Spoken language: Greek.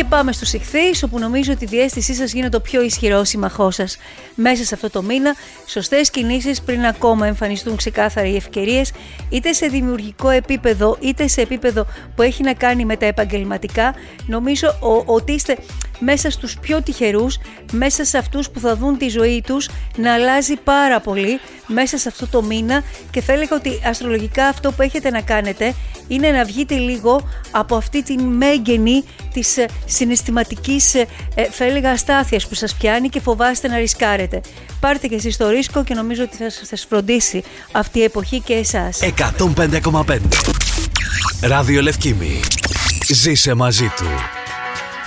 πάμε στους Ιχθύες, όπου νομίζω ότι η διαίσθησή σας γίνεται το πιο ισχυρό σύμμαχό σας μέσα σε αυτό το μήνα. Σωστές κινήσεις πριν ακόμα εμφανιστούν ξεκάθαρα οι ευκαιρίες, είτε σε δημιουργικό επίπεδο, είτε σε επίπεδο που έχει να κάνει με τα επαγγελματικά. Νομίζω ότι είστε μέσα στους πιο τυχερούς, μέσα σε αυτούς που θα δουν τη ζωή τους να αλλάζει πάρα πολύ μέσα σε αυτό το μήνα, και θα έλεγα ότι αστρολογικά αυτό που έχετε να κάνετε είναι να βγείτε λίγο από αυτή την μέγενη της συναισθηματικής, θα έλεγα, αστάθειας που σας πιάνει και φοβάστε να ρισκάρετε. Πάρτε και εσείς το ρίσκο και νομίζω ότι θα σας φροντίσει αυτή η εποχή και εσάς. 105,5 Ράδιο Λευκήμη. Ζήσε μαζί του.